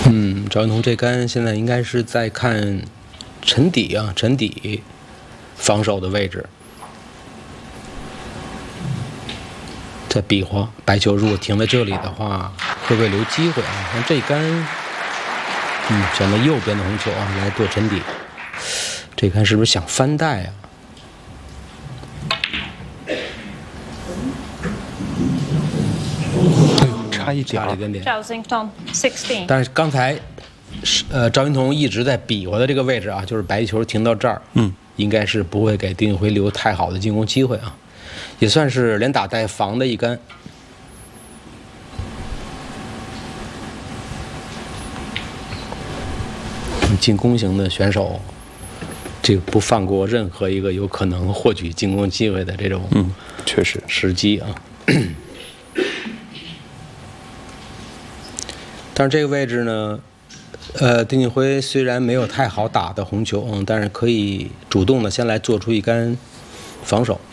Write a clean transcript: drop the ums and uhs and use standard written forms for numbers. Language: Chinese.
赵云彤这杆现在应该是在看沉底啊，沉底防守的位置，在比划白球如果停在这里的话，会不会留机会啊？看这杆，选择右边的红球啊，来做沉底，这杆是不是想翻带啊？ 差一点， 但是刚才赵云彤一直在比划的这个位置啊，就是白球停到这儿，应该是不会给丁俊晖留太好的进攻机会啊，也算是连打带防的一杆。进攻型的选手，这个不放过任何一个有可能获取进攻机会的这种确实时机啊。但是这个位置呢，丁俊晖虽然没有太好打的红球，但是可以主动的先来做出一杆防守。